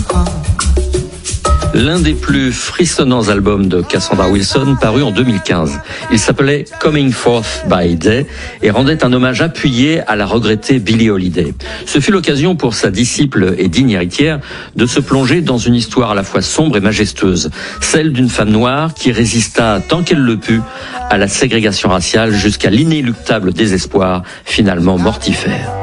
L'un des plus frissonnants albums de Cassandra Wilson paru en 2015. Il s'appelait Coming Forth by Day et rendait un hommage appuyé à la regrettée Billie Holiday. Ce fut l'occasion pour sa disciple et digne héritière de se plonger dans une histoire à la fois sombre et majestueuse, celle d'une femme noire qui résista tant qu'elle le put à la ségrégation raciale jusqu'à l'inéluctable désespoir finalement mortifère.